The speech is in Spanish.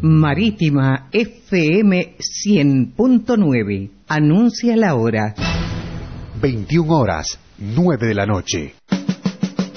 Marítima FM 100.9. Anuncia la hora. 21 horas, 9 de la noche.